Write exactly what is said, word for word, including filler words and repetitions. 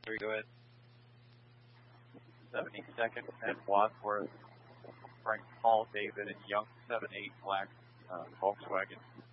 Very good. seventy-second and Wadsworth, Frank Paul David and Young seven eight black uh, Volkswagen.